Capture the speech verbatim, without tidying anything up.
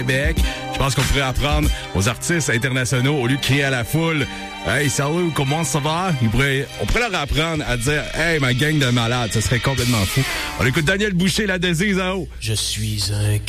Québec. Je pense qu'on pourrait apprendre aux artistes internationaux, au lieu de crier à la foule « Hey, salut, comment ça va? » Ils pourraient, on pourrait leur apprendre à dire « Hey, ma gang de malades », ça serait complètement fou. On écoute Daniel Boucher, la Désise en haut. Je suis un